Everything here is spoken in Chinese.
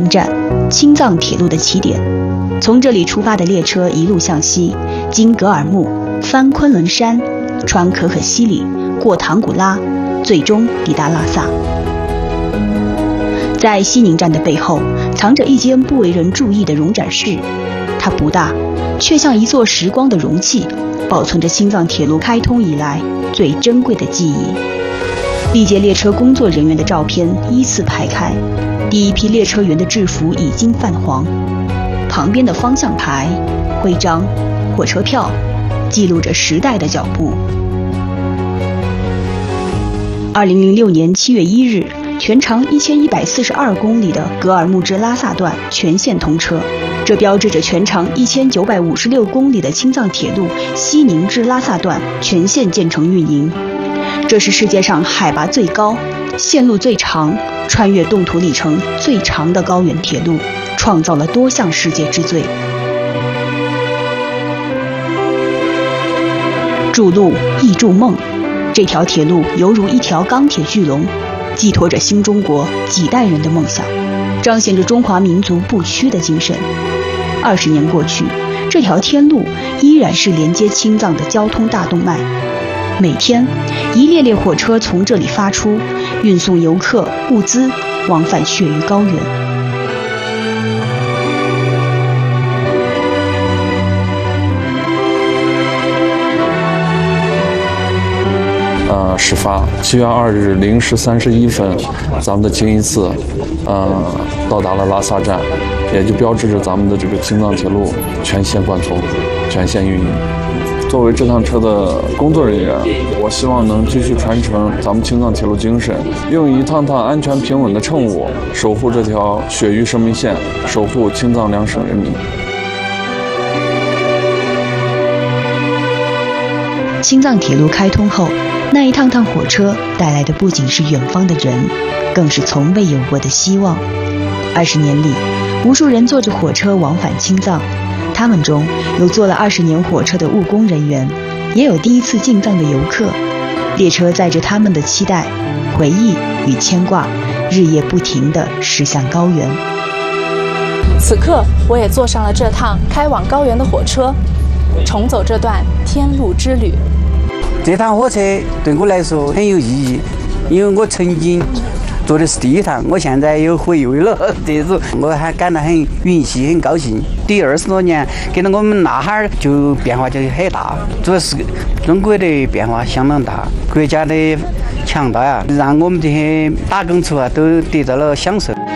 站，青藏铁路的起点。从这里出发的列车一路向西，经格尔木，翻昆仑山，穿可可西里，过唐古拉，最终抵达拉萨。在西宁站的背后，藏着一间不为人注意的容展室，它不大，却像一座时光的容器，保存着青藏铁路开通以来最珍贵的记忆。历届列车工作人员的照片依次排开，第一批列车员的制服已经泛黄，旁边的方向牌、徽章、火车票，记录着时代的脚步。2006年7月1日，全长1142公里的格尔木至拉萨段全线通车，这标志着全长1956公里的青藏铁路西宁至拉萨段全线建成运营。这是世界上海拔最高、线路最长、穿越冻土里程最长的高原铁路，创造了多项世界之最。筑路亦筑梦，这条铁路犹如一条钢铁巨龙，寄托着新中国几代人的梦想，彰显着中华民族不屈的精神。20年过去，这条天路依然是连接青藏的交通大动脉。每天，一列列火车从这里发出，运送游客、物资，往返雪域高原。 始发7月2日0时31分，咱们的京一次，到达了拉萨站，也就标志着咱们的这个青藏铁路全线贯通、全线运营。作为这趟车的工作人员，我希望能继续传承咱们青藏铁路精神，用一趟趟安全平稳的乘务，守护这条雪域生命线，守护青藏两省人民。 青藏铁路开通后，那一趟趟火车带来的不仅是远方的人，更是从未有过的希望。20年里，无数人坐着火车往返青藏，他们中有坐了20年火车的务工人员，也有第一次进藏的游客。列车载着他们的期待、回忆与牵挂，日夜不停地驶向高原。 此刻，我也坐上了这趟开往高原的火车，重走这段天路之旅。 这趟火车对我来说很有意义，因为我曾经坐的是第一趟，我现在有回味了，这种我还感到很运气，很高兴。第20多年，跟着我们那哈儿就变化就很大，主要是中国的变化相当大，国家的强大呀，让我们这些打工族啊都得到了享受。